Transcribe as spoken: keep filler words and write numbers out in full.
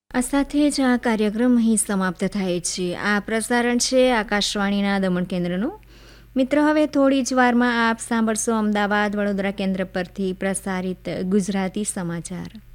આ સાથે જ આ કાર્યક્રમ અહીં સમાપ્ત થાય છે. આ પ્રસારણ છે આકાશવાણીના દમણ કેન્દ્રનું. મિત્રો, હવે થોડી જ વારમાં આપ સાંભળશો અમદાવાદ વડોદરા કેન્દ્ર પરથી પ્રસારિત ગુજરાતી સમાચાર.